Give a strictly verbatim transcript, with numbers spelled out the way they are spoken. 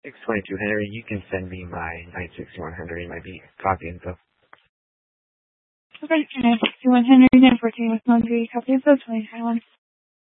six twenty-two Henry, you can send me my nine sixty-one Henry, my B copy info. Okay, nine sixty-one Henry, nine fourteen with Montgomery, copy info, twenty twenty-one.